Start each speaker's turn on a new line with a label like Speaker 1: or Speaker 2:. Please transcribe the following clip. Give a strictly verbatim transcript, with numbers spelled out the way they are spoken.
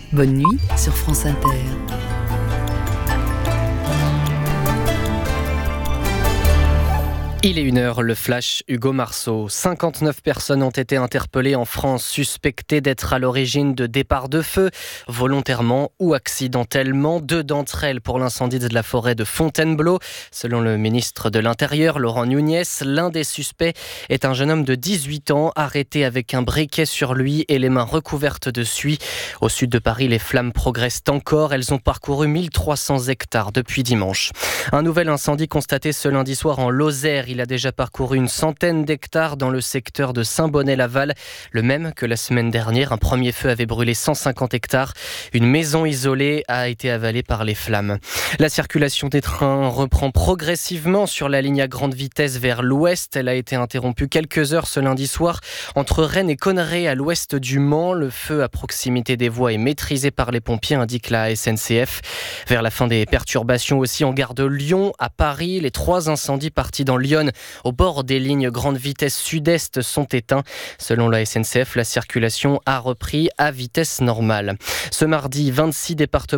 Speaker 1: Bonne nuit sur France Inter.
Speaker 2: Il est une heure, le flash Hugo Marceau. cinquante-neuf personnes ont été interpellées en France, suspectées d'être à l'origine de départs de feu, volontairement ou accidentellement. Deux d'entre elles pour l'incendie de la forêt de Fontainebleau. Selon le ministre de l'Intérieur, Laurent Nunez, l'un des suspects est un jeune homme de dix-huit ans, arrêté avec un briquet sur lui et les mains recouvertes de suie. Au sud de Paris, les flammes progressent encore. Elles ont parcouru mille trois cents hectares depuis dimanche. Un nouvel incendie constaté ce lundi soir en Lozère. Il a déjà parcouru une centaine d'hectares dans le secteur de Saint-Bonnet-Laval, le même que la semaine dernière. Un premier feu avait brûlé cent cinquante hectares. Une maison isolée a été avalée par les flammes. La circulation des trains reprend progressivement sur la ligne à grande vitesse vers l'ouest. Elle a été interrompue quelques heures ce lundi soir entre Rennes et Conneré à l'ouest du Mans. Le feu à proximité des voies est maîtrisé par les pompiers, indique la S N C F. Vers la fin des perturbations aussi en gare de Lyon, à Paris, les trois incendies partis dans Lyon au bord des lignes grande vitesse sud-est sont éteints. Selon la S N C F, la circulation a repris à vitesse normale. Ce mardi, vingt-six départements